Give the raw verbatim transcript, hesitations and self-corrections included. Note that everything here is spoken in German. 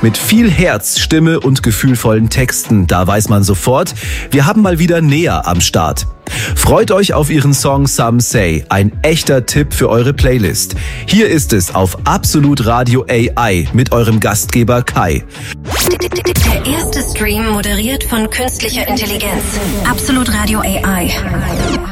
mit viel Herz, Stimme und gefühlvollen Texten. Da weiß man sofort, wir haben mal wieder Nea am Start. Freut euch auf ihren Song Some Say, ein echter Tipp für eure Playlist. Hier ist es auf Absolut Radio A I mit eurem Gastgeber Kai. Der erste Stream moderiert von künstlicher Intelligenz. Absolut Radio A I.